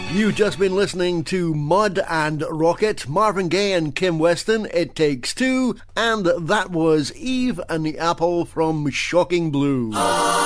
You've just been listening to Mud and Rocket, Marvin Gaye and Kim Weston, It Takes Two, and that was Eve and the Apple from Shocking Blue.